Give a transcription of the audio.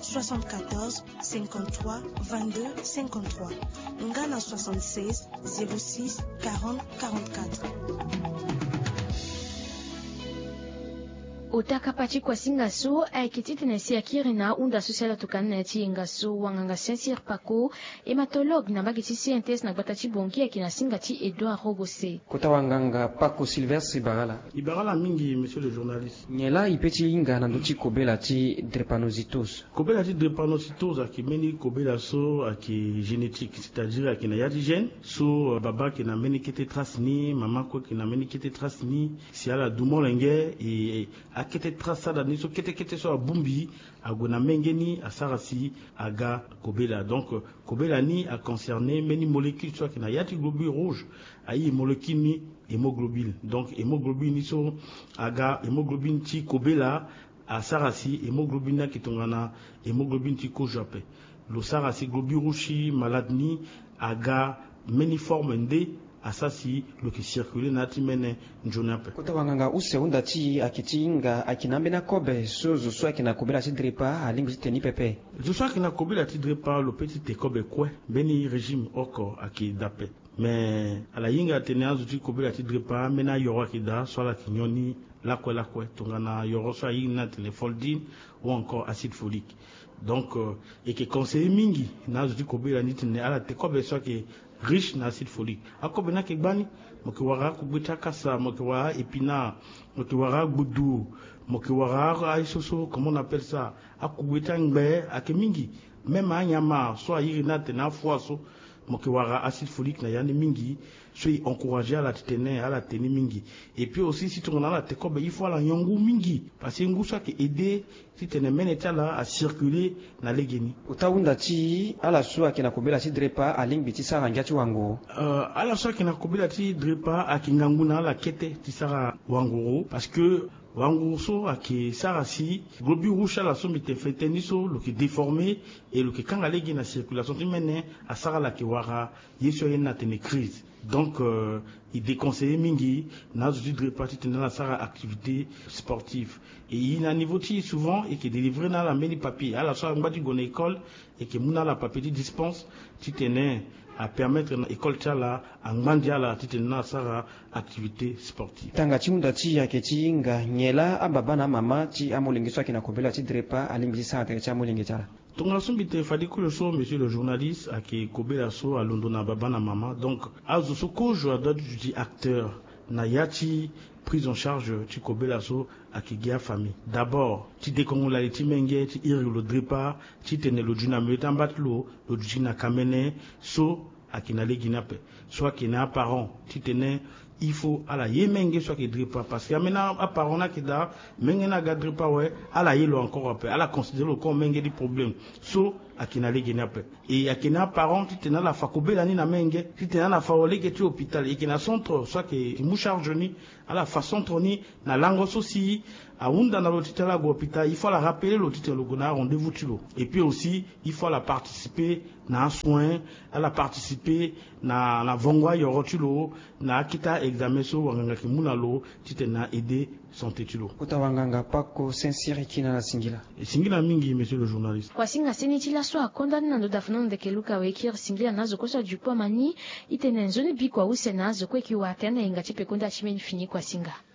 74 53 22 53. Ngana 76 06 40 44. Utakapachi kwa singasu aikititi nesi akirina unda social tukane ti ngasu wanganga sensir pako hematolog na bagiti scientist na batachi bonki akina singati Edouard Robose. Kota wanganga Paco Sylvestre Ibarala mingi monsieur le journaliste. Nyela ipeti inga na nduti kobela ti drépanocytose. Kobela ti drépanocytose akimeni kobela so aki génétique, c'est-à-dire akina yati gène so baba kina meni kete trace ni mama ko kina meni kete trace ni si ala dumolenge et akete trasada ni so kete so abumbi agona mengeni asarasi aga kobela. Donc kobela ni a concerné many molécules soit kina yati globule rouge ayi molécule ni hémoglobine. Donc hémoglobine ni so aga hémoglobine ti kobela asarasi hémoglobine na kitongana hémoglobine ti ko jape lo sarasi globule rouge malade ni aga many forme nde asasi lo ki circuler na ti mene njonape. Kota wanganga use unda ti akiti inga akinambe na kobe so zo so akina kobela ti drepa alingi teni pepe. Zo so akina kobela ti drepa lo petit te kobe kwe beni régime oko aki dape. Mais ala yinga teni azu ti kobela ti drepa mena yoro ki da so la kinyoni lakwe tongana yoro so ayi na téléfoldine ou encore acide folique. Donc et que conseiller mingi na azu ti kobela ni teni ala te kobe so ki riche en acide folique. Akobe na kegbani mokiwara kubita kasa mokiwara épinard mokiwara goudou mokiwara aisoso comment on appelle ça akubita ngbe akemingi même anyama so ayirina tena foaso mokiwara acide folique na yani mingi so encourager à la tenir à la tenir mingi. Et puis aussi si tu regardes la tekobe il faut la nyongu mingi parce que ngu ça qui aider si tu ne mènes là à circuler na legeni. Utaunda ti ala so akina kobela ti drepa alingi ti sara ngati wango. Ala so akina kobela ti drepa akingangu na la kete ti sara wangoro parce que wanguso aki sarasi globule rouge la sombi te feteniso lo ki déformé et lo ki kanga legi na circulation ti mene a sara la ki wara yeso na tene crise. Donc il déconseille mingi na zu drepa ti tena la sara activité sportive et il a niveau ti souvent et qui délivré na la meni papier ala so ngati gona école et que muna la papier ti dispense ti tene à permettre à l'école tchala à Mandiala titena sara activité sportive. Tanga chimunda ti yaketi inga nyela ababa na mama ti amolengiswa kina kobela ti drepa alingi sa tere cha molengitala. Tonga sombite fadi ko le so monsieur le journaliste a ki kobela so a londona baba na mama donc azu so ko jo adot di acteur na yati prise en charge ti kobela so a ki gia famille. D'abord ti dekongola ti menge ti irlo drepa ti tene lo juna meta mbatlo lo jina kamene so akina leginape soit kina parent ti tene il faut ala yemenge soit ki drepa parce que amena parent na kida mengena ga drepa ouais ala yelo encore après ala considérer comme menge di problème so akina leginape et akina parent ti tene la fakobela ni na menge ti tene na fawoleke ti hôpital et kina centre soit ki moucharge ni ala fa centre ni na lango sosi a unda na l'hôpital à l'hôpital, il faut la rappeler l'hôpital à rendez-vous tilo. Et puis aussi, il faut la participer na un soin, à la participer na la vongwa yorotilo, na akita examen so wanganga kimuna lo, tite na aider santé tilo. Kota wanganga Paco sincere kina na singila. Singila mingi monsieur le journaliste. Kwa singa seni tila so akonda na ndo dafuna ndeke luka wekir singila nazo kosa du po mani, itene nzoni bi kwa use nazo kwa kiwa tena ingati pekonda chimeni fini kwa singa.